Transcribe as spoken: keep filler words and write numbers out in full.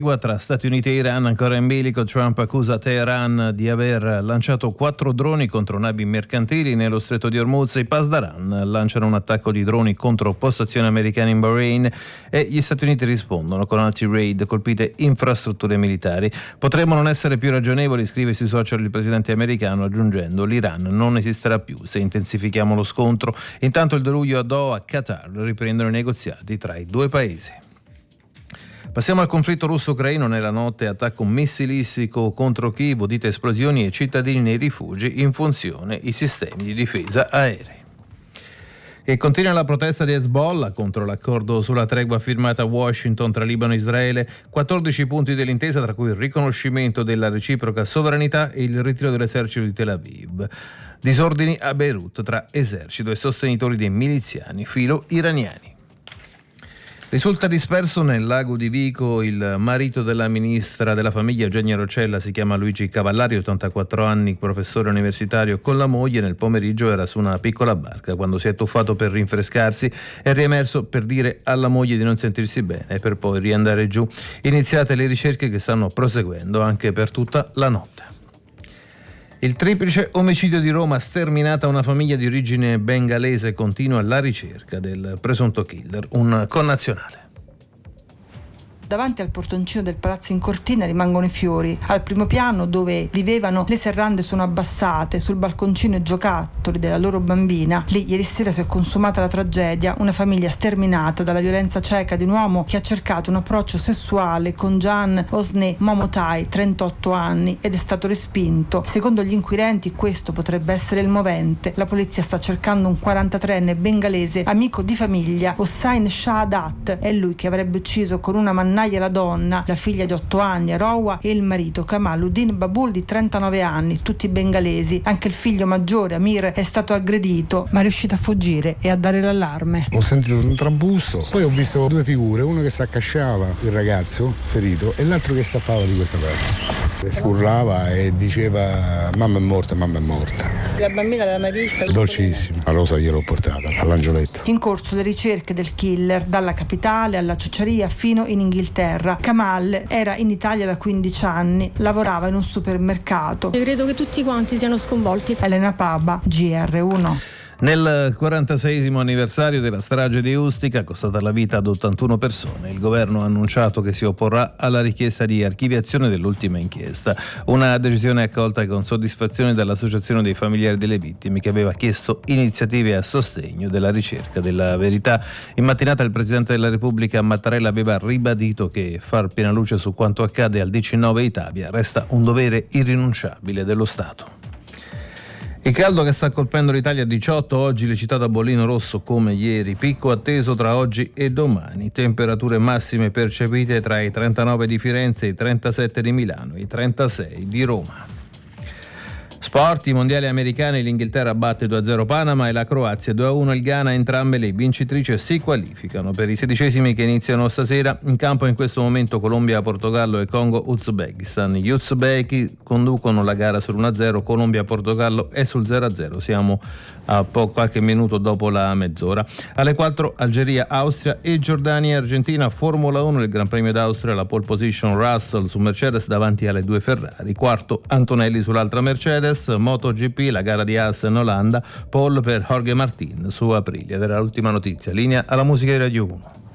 Tra Stati Uniti e Iran ancora in bilico. Trump accusa Teheran di aver lanciato quattro droni contro navi mercantili nello stretto di Hormuz. I Pasdaran lanciano un attacco di droni contro postazioni americane in Bahrain e gli Stati Uniti rispondono con altri raid, colpite infrastrutture militari. Potremmo non essere più ragionevoli, scrive sui social il presidente americano, aggiungendo: l'Iran non esisterà più se intensifichiamo lo scontro. Intanto il deluglio a Doha, Qatar, riprendono i negoziati tra i due paesi. Passiamo al conflitto russo-ucraino. Nella notte attacco missilistico contro Kiev, udite esplosioni e cittadini nei rifugi, in funzione i sistemi di difesa aerei. E continua la protesta di Hezbollah contro l'accordo sulla tregua firmata a Washington tra Libano e Israele. quattordici punti dell'intesa, tra cui il riconoscimento della reciproca sovranità e il ritiro dell'esercito di Tel Aviv. Disordini a Beirut tra esercito e sostenitori dei miliziani filo-iraniani. Risulta disperso nel lago di Vico il marito della ministra della famiglia Eugenia Roccella, si chiama Luigi Cavallari, ottantaquattro anni, professore universitario, con la moglie. Nel pomeriggio era su una piccola barca quando si è tuffato per rinfrescarsi, è riemerso per dire alla moglie di non sentirsi bene e per poi riandare giù. Iniziate le ricerche che stanno proseguendo anche per tutta la notte. Il triplice omicidio di Roma, sterminata una famiglia di origine bengalese, continua la ricerca del presunto killer, un connazionale. Davanti al portoncino del palazzo in Cortina rimangono i fiori. Al primo piano, dove vivevano, le serrande sono abbassate. Sul balconcino i giocattoli della loro bambina. Lì ieri sera si è consumata la tragedia, una famiglia sterminata dalla violenza cieca di un uomo che ha cercato un approccio sessuale con Jan Osne Momotai, trentotto anni, ed è stato respinto. Secondo gli inquirenti questo potrebbe essere il movente. La polizia sta cercando un quarantatreenne bengalese, amico di famiglia, Hossain Shahadat. È lui che avrebbe ucciso con una mannaia la donna, la figlia di otto anni, Arowa, e il marito Kamaluddin Babul di trentanove anni, tutti bengalesi. Anche il figlio maggiore, Amir, è stato aggredito, ma è riuscito a fuggire e a dare l'allarme. Ho sentito un trambusto, poi ho visto due figure, uno che si accasciava, il ragazzo ferito, e l'altro che scappava di questa parte. Squurlava e diceva: mamma è morta, mamma è morta. La bambina l'aveva mai vista? Dolcissima. La rosa gliel'ho portata all'angioletto. In corso le ricerche del killer, dalla capitale alla ciociaria fino in Inghilterra. Kamal era in Italia da quindici anni, lavorava in un supermercato. Io credo che tutti quanti siano sconvolti. Elena Paba, G R uno. Nel quarantaseiesimo anniversario della strage di Ustica, costata la vita ad ottantuno persone, il governo ha annunciato che si opporrà alla richiesta di archiviazione dell'ultima inchiesta. Una decisione accolta con soddisfazione dall'Associazione dei familiari delle vittime, che aveva chiesto iniziative a sostegno della ricerca della verità. In mattinata il Presidente della Repubblica Mattarella aveva ribadito che far piena luce su quanto accade al diciannove Italia resta un dovere irrinunciabile dello Stato. Il caldo che sta colpendo l'Italia, diciotto oggi le città da bollino rosso come ieri, picco atteso tra oggi e domani, temperature massime percepite tra i trentanove di Firenze, i trentasette di Milano e i trentasei di Roma. Sport, i mondiali americani, l'Inghilterra batte due a zero Panama e la Croazia due a uno il Ghana. Entrambe le vincitrici si qualificano per i sedicesimi che iniziano stasera. In campo in questo momento Colombia, Portogallo e Congo Uzbekistan. Gli uzbeki conducono la gara sull'uno a zero, Colombia Portogallo è sul zero a zero. Siamo a po- qualche minuto dopo la mezz'ora. Alle quattro Algeria, Austria e Giordania, Argentina. Formula uno, il Gran Premio d'Austria, la pole position Russell su Mercedes davanti alle due Ferrari. Quarto Antonelli sull'altra Mercedes. MotoGP, la gara di Haas in Olanda, pole per Jorge Martin su Aprilia. Ed era l'ultima notizia. Linea alla musica di Radio uno.